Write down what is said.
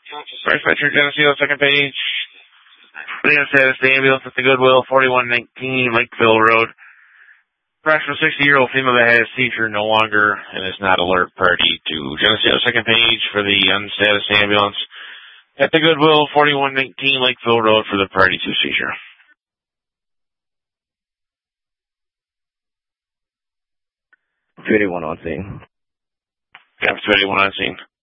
First Metro Geneseo, second page. The unstatus ambulance at the Goodwill, 4119 Lakeville Road. Approximately 60-year-old female that has seizure no longer and is not alert party to Geneseo, second page for the unstatus ambulance at the Goodwill, 4119 Lakeville Road for the party to seizure. Anyone on scene? Yeah, 21 on scene.